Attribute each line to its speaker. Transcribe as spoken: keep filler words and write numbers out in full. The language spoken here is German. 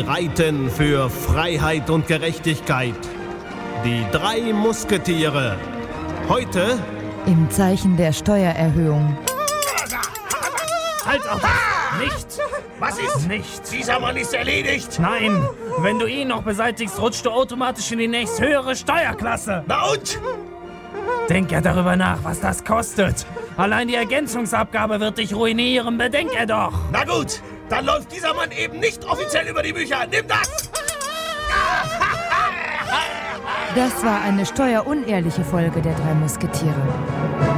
Speaker 1: streiten für Freiheit und Gerechtigkeit. Die drei Musketiere. Heute
Speaker 2: im Zeichen der Steuererhöhung.
Speaker 3: Halt auf! Nicht!
Speaker 4: Was ist?
Speaker 3: Nicht!
Speaker 4: Dieser Mann ist erledigt!
Speaker 3: Nein! Wenn du ihn noch beseitigst, rutscht du automatisch in die nächsthöhere Steuerklasse!
Speaker 4: Na und?
Speaker 3: Denk ja darüber nach, was das kostet. Allein die Ergänzungsabgabe wird dich ruinieren, bedenk er doch!
Speaker 4: Na gut, dann läuft dieser Mann eben nicht offiziell über die Bücher. Nimm das!
Speaker 2: Das war eine steuerunehrliche Folge der drei Musketiere.